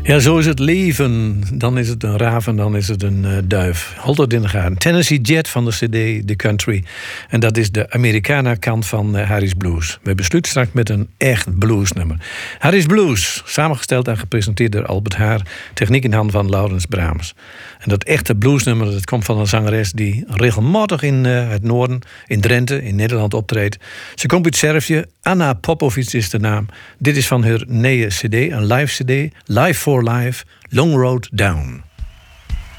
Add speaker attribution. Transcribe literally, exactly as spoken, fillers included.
Speaker 1: Ja, zo is het leven. Dan is het een raaf en dan is het een uh, duif. Altijd in de gaten. Tennessee Jet van de cd The Country. En dat is de Americana-kant van uh, Harry's Blues. We besluiten straks met een echt bluesnummer. Harry's Blues, samengesteld en gepresenteerd door Albert Haar. Techniek in handen van Laurens Brahms. En dat echte bluesnummer, dat komt van een zangeres die regelmatig in uh, het noorden, in Drenthe, in Nederland optreedt. Ze komt uit Servië. Anna Popovic is de naam. Dit is van haar nieuwe cd, een live cd. Live for Life, Long Road Down.